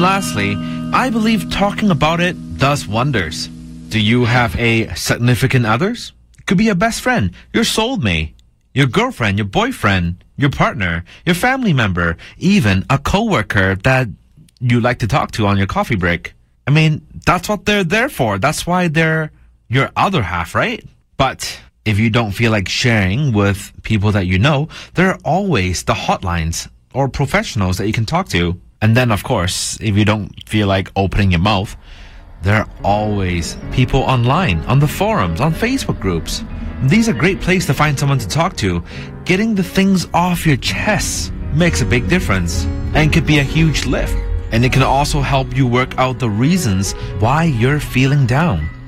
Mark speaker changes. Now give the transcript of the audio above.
Speaker 1: lastly, I believe talking about it does wonders. Do you have a significant others? Could be a best friend, your soulmate, your girlfriend, your boyfriend, your partner, your family member, even a coworker that you like to talk to on your coffee break. I mean, that's what they're there for. That's why they're your other half, right? But if you don't feel like sharing with people that you know, there are always the hotlines or professionals that you can talk to. And then, of course, if you don't feel like opening your mouth, there are always people online, on the forums, on Facebook groups. These are great places to find someone to talk to. Getting the things off your chest makes a big difference and could be a huge lift. And it can also help you work out the reasons why you're feeling down.